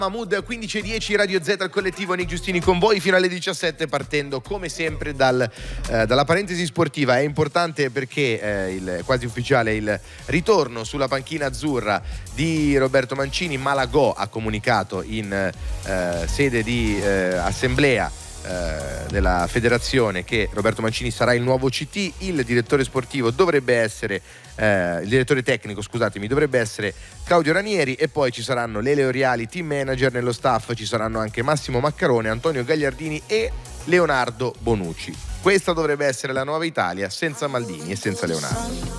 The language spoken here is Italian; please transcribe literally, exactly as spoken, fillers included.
Mahmood, quindici e dieci, Radio Z al collettivo, Nick Giustini con voi fino alle diciassette, partendo come sempre dal, eh, dalla parentesi sportiva. È importante perché eh, il, quasi ufficiale il ritorno sulla panchina azzurra di Roberto Mancini. Malagò ha comunicato in eh, sede di eh, assemblea eh, della federazione che Roberto Mancini sarà il nuovo C T. Il direttore sportivo dovrebbe essere eh, il direttore tecnico, scusatemi, dovrebbe essere Claudio Ranieri, e poi ci saranno Lele Oriali, team manager. Nello staff ci saranno anche Massimo Maccarone, Antonio Gagliardini e Leonardo Bonucci. Questa dovrebbe essere la nuova Italia senza Maldini e senza Leonardo.